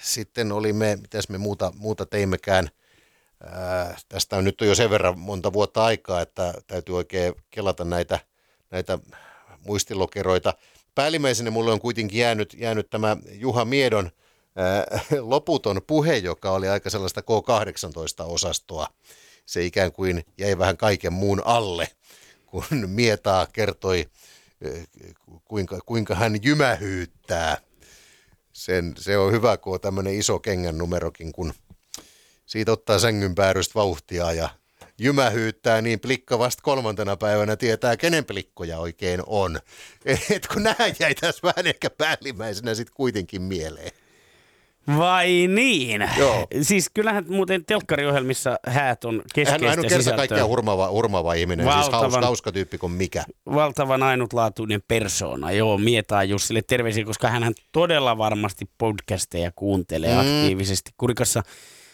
sitten olimme, mitäs me muuta teimmekään. Tästä on nyt jo sen verran monta vuotta aikaa, että täytyy oikein kelata näitä muistilokeroita. Päällimmäisenä mulle on kuitenkin jäänyt tämä Juha Miedon loputon puhe, joka oli aika sellaista K18-osastoa. Se ikään kuin jäi vähän kaiken muun alle, kun Mietaa kertoi, kuinka hän jymähyyttää. Se on hyvä, kun on tämmöinen iso kengän numerokin, kun siitä ottaa sängyn päädystä vauhtia ja jymähyyttää, niin plikka vasta 3. päivänä tietää, kenen plikkoja oikein on. Et kun nämä jäi tässä vähän ehkä päällimmäisenä sitten kuitenkin mieleen. Vai niin? Joo. Siis kyllähän muuten telkkariohjelmissa häät on keskeistä sisältöä. Hän on kerta kaikkiaan hurmaava ihminen, siis hauska tyyppi kuin mikä. Valtavan ainutlaatuinen persoona. Joo, Mietaa Jussille terveisiä, koska hän todella varmasti podcasteja kuuntelee aktiivisesti. Kurikassa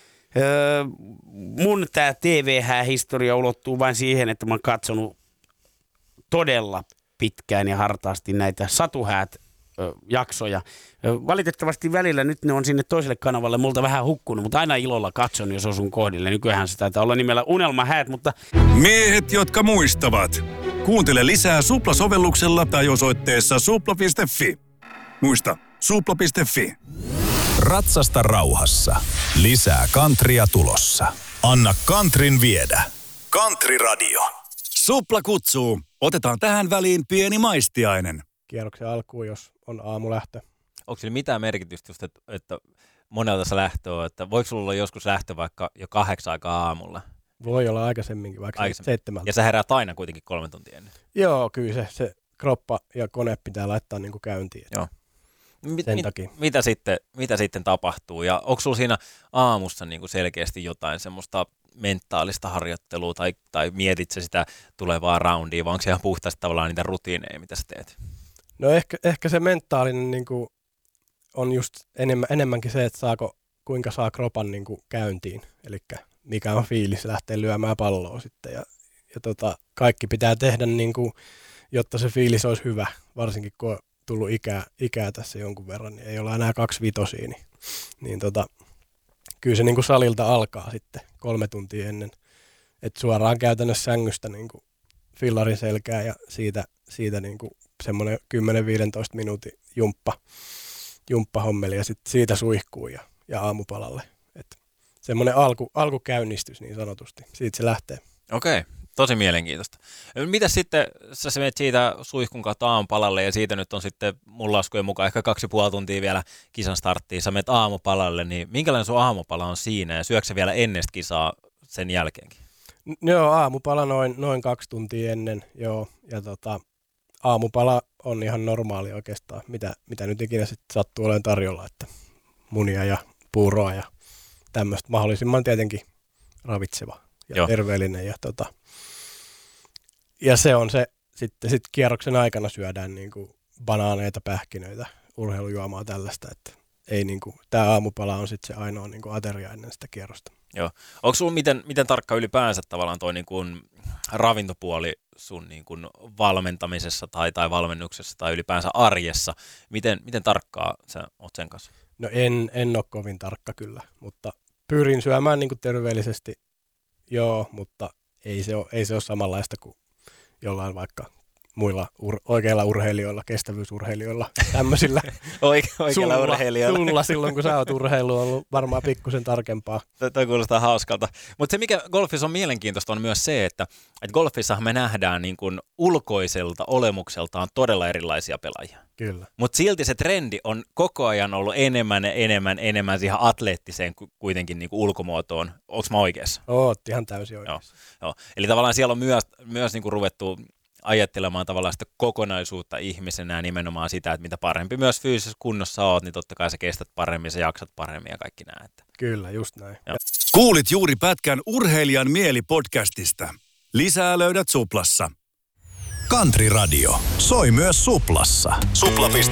mun tää TV-historia ulottuu vain siihen, että mä oon katsonut todella pitkään ja hartaasti näitä Satuhäät jaksoja. Valitettavasti välillä nyt ne on sinne toiselle kanavalle multa vähän hukkunut, mutta aina ilolla katson, jos osun kohdille. Nykyään se taitaa olla nimellä Unelmahäät, mutta... Miehet, jotka muistavat. Kuuntele lisää Supla-sovelluksella tai osoitteessa supla.fi. Muista, supla.fi. Ratsasta rauhassa. Lisää countrya tulossa. Anna countryn viedä. Country Radio. Supla kutsuu. Otetaan tähän väliin pieni maistiainen. Kierroksen alkuun, jos on aamulähtö. Onko sillä mitään merkitystä just, että monelta se lähtö on, että voiko sulla olla joskus lähtö vaikka jo 8 aikaa aamulla? Voi olla aikaisemminkin, vaikka 7. Ja sä heräät aina kuitenkin 3 tuntia ennen. Joo, kyllä se kroppa ja kone pitää laittaa niin kuin käyntiin. Joo. Sen takia. Mitä sitten tapahtuu? Ja onko sulla siinä aamussa niin kuin selkeästi jotain semmoista mentaalista harjoittelua tai mietit sä sitä tulevaa roundia, vai onko se ihan puhtaasti tavallaan niitä rutiineja, mitä sä teet? No ehkä se mentaalinen niin kuin on just enemmänkin se, että kuinka saa kropan niin kuin käyntiin. Eli mikä on fiilis lähteä lyömään palloa sitten. Ja kaikki pitää tehdä, niin kuin, jotta se fiilis olisi hyvä, varsinkin kun on tullut ikää tässä jonkun verran, niin ei olla enää 25, niin kyllä se niin kuin salilta alkaa sitten 3 tuntia ennen. Että suoraan käytännössä sängystä niin kuin fillarin selkää ja siitä niin kuin semmoinen 10-15 minuutin jumppahommeli ja sitten siitä suihkuu ja aamupalalle. Että semmoinen alkukäynnistys niin sanotusti. Siitä se lähtee. Okei, tosi mielenkiintoista. Mitä sitten, sä menet siitä suihkun kautta aamupalalle ja siitä nyt on sitten mun laskujen mukaan ehkä 2,5 tuntia vielä kisan starttiin. Sä menet aamupalalle, niin minkälainen sun aamupala on siinä ja syöksä vielä ennen kisaa sen jälkeenkin? Joo, aamupala noin 2 tuntia ennen, joo. Ja aamupala on ihan normaali oikeastaan, mitä nyt ikinä sitten sattuu olemaan tarjolla, että munia ja puuroa ja tämmöistä mahdollisimman tietenkin ravitseva ja joo, terveellinen. Ja se on se, sitten kierroksen aikana syödään niinku banaaneita, pähkinöitä, urheilujuomaa tällaista, että ei niinku, tämä aamupala on sitten se ainoa niinku ateria ennen sitä kierrosta. Joo. Onko sulla miten tarkka ylipäänsä tavallaan toi niinku ravintopuoli sun niinku valmentamisessa tai valmennuksessa tai ylipäänsä arjessa? Miten tarkkaa sä oot sen kanssa? No en ole kovin tarkka kyllä, mutta pyrin syömään niinku terveellisesti, joo, mutta ei se ole samanlaista kuin jollain vaikka muilla oikeilla urheilijoilla, kestävyysurheilijoilla, tämmöisillä. Oikeilla urheilijoilla. Sulla silloin, kun sä oot urheilu, on ollut varmaan pikkusen tarkempaa. Toi kuulostaa hauskalta. Mutta se, mikä golfissa on mielenkiintoista, on myös se, että golfissahan me nähdään niin kuin ulkoiselta olemukseltaan todella erilaisia pelaajia. Kyllä. Mutta silti se trendi on koko ajan ollut enemmän siihen atleettiseen kuitenkin niin kuin ulkomuotoon. Onko mä oikeassa? Oot ihan täysin oikeassa. Joo. Eli tavallaan siellä on myös niin kuin ruvettu ajattelemaan tavallaan sitä kokonaisuutta ihmisenä ja nimenomaan sitä, että mitä parempi myös fyysisessä kunnossa oot, niin totta kai sä kestät paremmin, sä jaksat paremmin ja kaikki nää. Kyllä, just näin. Joo. Kuulit juuri pätkän Urheilijan mieli podcastista. Lisää löydät Suplassa. Country Radio soi myös Suplassa. Supla.fi.